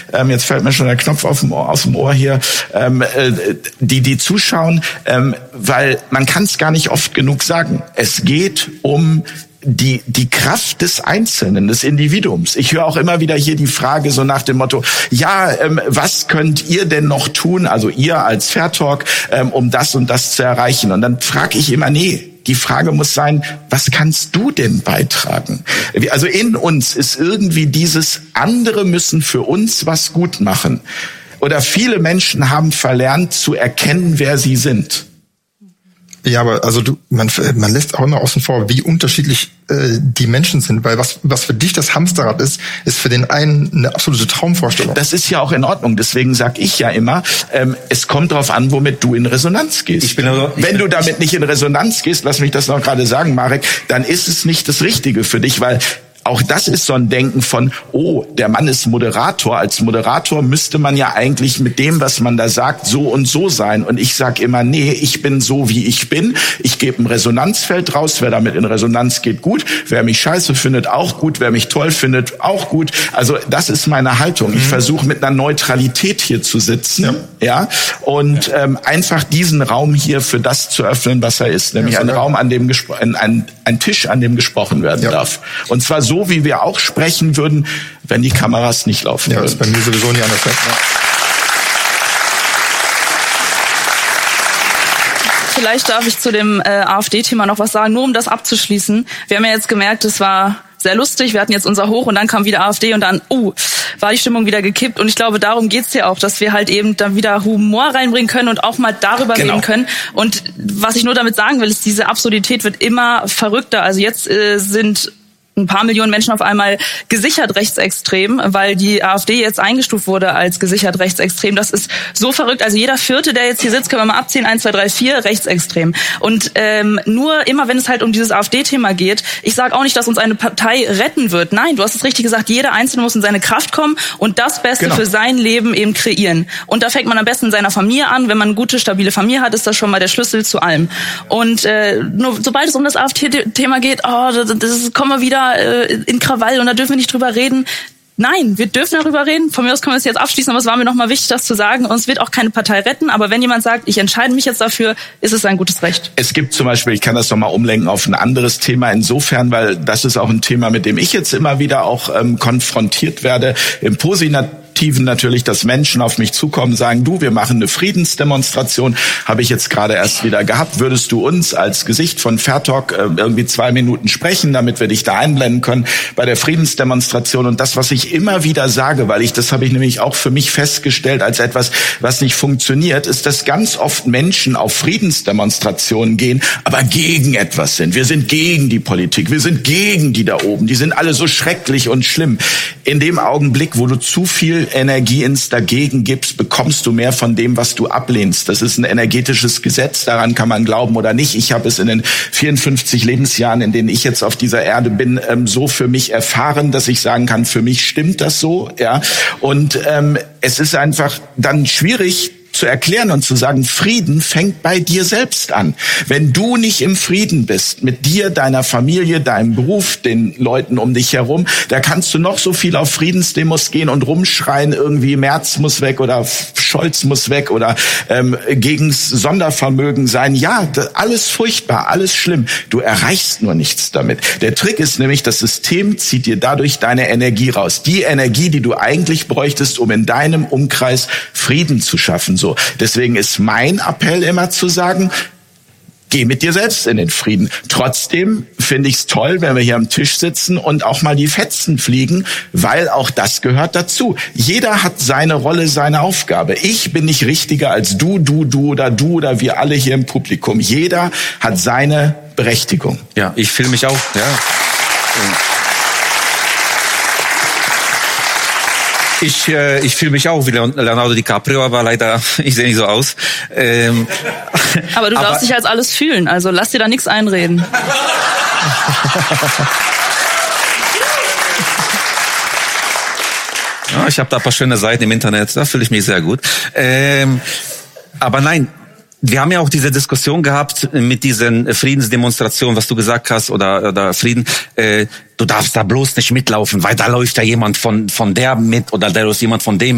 jetzt fällt mir schon der Knopf aus dem Ohr hier, die zuschauen, weil man kann es gar nicht oft genug sagen. Es geht um die Kraft des Einzelnen, des Individuums. Ich höre auch immer wieder hier die Frage so nach dem Motto, was könnt ihr denn noch tun, also ihr als Fairtalk, um das und das zu erreichen? Und dann frage ich immer, die Frage muss sein, was kannst du denn beitragen? Also in uns ist irgendwie dieses, andere müssen für uns was gut machen. Oder viele Menschen haben verlernt zu erkennen, wer sie sind. Ja, aber also man lässt auch immer außen vor, wie unterschiedlich die Menschen sind, weil was für dich das Hamsterrad ist für den einen eine absolute Traumvorstellung. Das ist ja auch in Ordnung, deswegen sag ich ja immer, es kommt darauf an, womit du in Resonanz gehst. Wenn du damit nicht in Resonanz gehst, lass mich das noch gerade sagen, Marek, dann ist es nicht das Richtige für dich, weil auch das ist so ein Denken von, der Mann ist Moderator. Als Moderator müsste man ja eigentlich mit dem, was man da sagt, so und so sein. Und ich sage immer, ich bin so, wie ich bin. Ich gebe ein Resonanzfeld raus. Wer damit in Resonanz geht, gut. Wer mich scheiße findet, auch gut. Wer mich toll findet, auch gut. Also das ist meine Haltung. Ich versuche mit einer Neutralität hier zu sitzen, und einfach diesen Raum hier für das zu öffnen, was er ist. Nämlich ein Raum, an dem ein Tisch, an dem gesprochen werden darf. Und zwar so, wie wir auch sprechen würden, wenn die Kameras nicht laufen würden. Ja, das ist bei mir sowieso nicht anders. Vielleicht darf ich zu dem AfD-Thema noch was sagen, nur um das abzuschließen. Wir haben ja jetzt gemerkt, es war sehr lustig, wir hatten jetzt unser Hoch und dann kam wieder AfD und dann, war die Stimmung wieder gekippt. Und ich glaube, darum geht's ja auch, dass wir halt eben dann wieder Humor reinbringen können und auch mal darüber reden können. Und was ich nur damit sagen will, ist, diese Absurdität wird immer verrückter. Also jetzt sind ein paar Millionen Menschen auf einmal gesichert rechtsextrem, weil die AfD jetzt eingestuft wurde als gesichert rechtsextrem. Das ist so verrückt. Also jeder Vierte, der jetzt hier sitzt, können wir mal abziehen, 1, 2, 3, 4, rechtsextrem. Und nur immer, wenn es halt um dieses AfD-Thema geht, ich sage auch nicht, dass uns eine Partei retten wird. Nein, du hast es richtig gesagt, jeder Einzelne muss in seine Kraft kommen und das Beste für sein Leben eben kreieren. Und da fängt man am besten in seiner Familie an. Wenn man eine gute, stabile Familie hat, ist das schon mal der Schlüssel zu allem. Und nur sobald es um das AfD-Thema geht, kommen wir wieder in Krawall und da dürfen wir nicht drüber reden. Nein, wir dürfen darüber reden. Von mir aus können wir es jetzt abschließen, aber es war mir nochmal wichtig, das zu sagen. Und es wird auch keine Partei retten. Aber wenn jemand sagt, ich entscheide mich jetzt dafür, ist es ein gutes Recht. Es gibt zum Beispiel, ich kann das nochmal umlenken auf ein anderes Thema insofern, weil das ist auch ein Thema, mit dem ich jetzt immer wieder auch konfrontiert werde. Im Positiven natürlich, dass Menschen auf mich zukommen, sagen, wir machen eine Friedensdemonstration, habe ich jetzt gerade erst wieder gehabt. Würdest du uns als Gesicht von Fairtalk irgendwie 2 Minuten sprechen, damit wir dich da einblenden können bei der Friedensdemonstration? Und das, was ich immer wieder sage, weil das habe ich nämlich auch für mich festgestellt als etwas, was nicht funktioniert, ist, dass ganz oft Menschen auf Friedensdemonstrationen gehen, aber gegen etwas sind. Wir sind gegen die Politik, wir sind gegen die da oben, die sind alle so schrecklich und schlimm. In dem Augenblick, wo du zu viel Energie ins Dagegen gibst, bekommst du mehr von dem, was du ablehnst. Das ist ein energetisches Gesetz, daran kann man glauben oder nicht. Ich habe es in den 54 Lebensjahren, in denen ich jetzt auf dieser Erde bin, so für mich erfahren, dass ich sagen kann, für mich stimmt das so. Und es ist einfach dann schwierig zu erklären und zu sagen, Frieden fängt bei dir selbst an. Wenn du nicht im Frieden bist, mit dir, deiner Familie, deinem Beruf, den Leuten um dich herum, da kannst du noch so viel auf Friedensdemos gehen und rumschreien, irgendwie Merz muss weg oder Scholz muss weg oder gegen Sondervermögen sein. Ja, alles furchtbar, alles schlimm. Du erreichst nur nichts damit. Der Trick ist nämlich, das System zieht dir dadurch deine Energie raus. Die Energie, die du eigentlich bräuchtest, um in deinem Umkreis Frieden zu schaffen. So, deswegen ist mein Appell immer zu sagen, geh mit dir selbst in den Frieden. Trotzdem finde ich es toll, wenn wir hier am Tisch sitzen und auch mal die Fetzen fliegen, weil auch das gehört dazu. Jeder hat seine Rolle, seine Aufgabe. Ich bin nicht richtiger als du oder wir alle hier im Publikum. Jeder hat seine Berechtigung. Ja, ich fühle mich auch. Ja. Ich fühle mich auch wie Leonardo DiCaprio, aber leider, ich sehe nicht so aus. Aber du darfst dich als alles fühlen, also lass dir da nichts einreden. Ja, ich habe da ein paar schöne Seiten im Internet, da fühle ich mich sehr gut. Aber nein, wir haben ja auch diese Diskussion gehabt mit diesen Friedensdemonstrationen, was du gesagt hast, oder Frieden. Du darfst da bloß nicht mitlaufen, weil da läuft ja jemand von der mit oder da ist jemand von dem